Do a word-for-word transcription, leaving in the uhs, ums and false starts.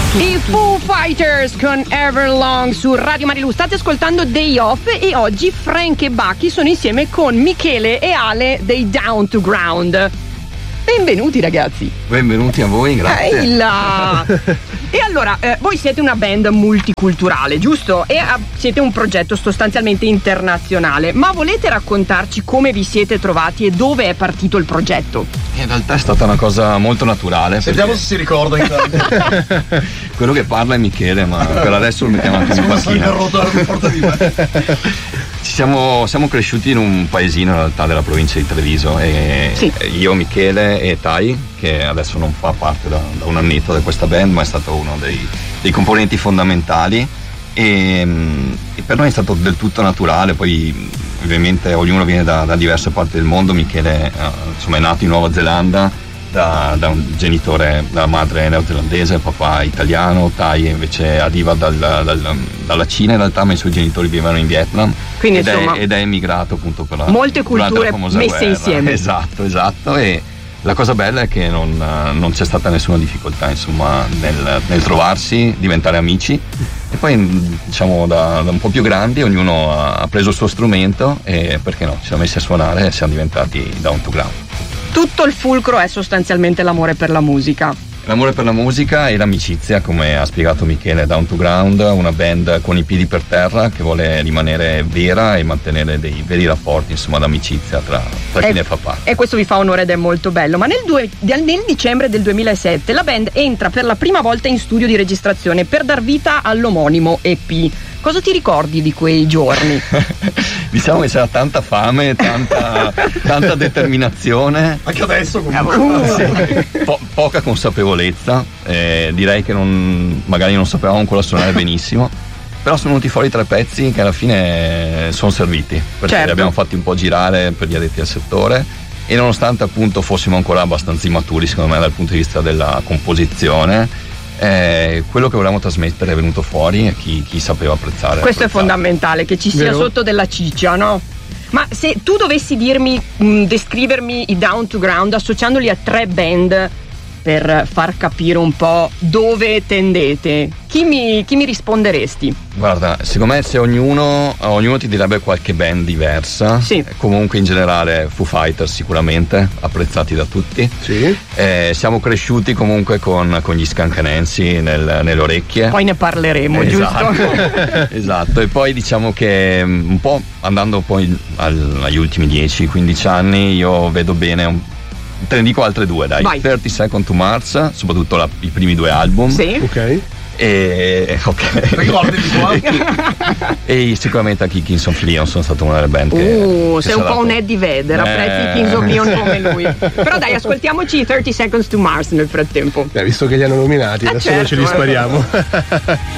I Foo Fighters con Everlong su Radio Marilu. State ascoltando Day Off e oggi Frank e Bucky sono insieme con Michele e Ale dei Down to Ground. Benvenuti ragazzi. Benvenuti a voi, grazie. Ehi là. E allora, eh, voi siete una band multiculturale, giusto? E ah, siete un progetto sostanzialmente internazionale. Ma volete raccontarci come vi siete trovati e dove è partito il progetto? In realtà è stata una cosa molto naturale. Sentiamo se si ricorda intanto. Quello che parla è Michele, ma per adesso lo mettiamo anche in panchina. Ci siamo, siamo cresciuti in un paesino in realtà della provincia di Treviso e sì. Io, Michele e Tai, che adesso non fa parte da, da un annetto di questa band, ma è stato uno dei, dei componenti fondamentali e, e per noi è stato del tutto naturale. Poi ovviamente ognuno viene da, da diverse parti del mondo. Michele eh, insomma è nato in Nuova Zelanda da, da un genitore, da madre neozelandese, papà italiano. Tai invece arriva dal, dal, dalla Cina in realtà, ma i suoi genitori vivevano in Vietnam. Quindi, ed, insomma, è, ed è emigrato appunto per la molte culture messe guerra. insieme. Esatto, esatto. E la cosa bella è che non, non c'è stata nessuna difficoltà insomma nel, nel trovarsi, diventare amici. E poi diciamo da, da un po' più grandi ognuno ha preso il suo strumento e perché no, ci siamo messi a suonare e siamo diventati Down to Ground. Tutto il fulcro è sostanzialmente l'amore per la musica. L'amore per la musica e l'amicizia, come ha spiegato Michele. Down to Ground, una band con i piedi per terra che vuole rimanere vera e mantenere dei veri rapporti insomma d'amicizia tra, tra chi e, ne fa parte. E questo vi fa onore ed è molto bello. Ma nel, due, nel dicembre del duemilasette la band entra per la prima volta in studio di registrazione per dar vita all'omonimo E P. Cosa ti ricordi di quei giorni? Diciamo che c'era tanta fame, tanta, tanta determinazione. Anche adesso comunque. Uh, sì. po- poca consapevolezza. Eh, direi che non, magari non sapevamo ancora suonare benissimo. Però sono venuti fuori tre pezzi che alla fine sono serviti. Perché certo. li abbiamo fatti un po' girare per gli addetti al settore. E nonostante appunto fossimo ancora abbastanza immaturi secondo me dal punto di vista della composizione, Eh, quello che volevamo trasmettere è venuto fuori e chi, chi sapeva apprezzare. Questo apprezzare. È fondamentale, che ci sia Vero? Sotto della ciccia, no? Ma se tu dovessi dirmi, mh, descrivermi i Down to Ground associandoli a tre band per far capire un po' dove tendete, chi mi, chi mi risponderesti? Guarda, secondo me se ognuno, ognuno ti direbbe qualche band diversa. Sì. Comunque in generale Foo Fighters sicuramente, apprezzati da tutti. Sì. Eh, siamo cresciuti comunque con, con gli Skunk Anansi nel, nelle orecchie. Poi ne parleremo, esatto. giusto? Esatto, e poi diciamo che un po' andando poi al, agli ultimi dieci quindici anni io vedo bene un, te ne dico altre due, dai. Vai. thirty Seconds to Mars, soprattutto la, i primi due album. Sì. Ok. E ok. Ricordati qua. E sicuramente anche i Kings of Leon sono stato una delle band che, Uh, che sei un sarà- po' un Eddie Vedder, Eh. apprezzi i Kings of Leon come lui. Però dai, ascoltiamoci thirty Seconds to Mars nel frattempo. Beh, visto che li hanno nominati, Eh, adesso certo, non ce li eh. spariamo.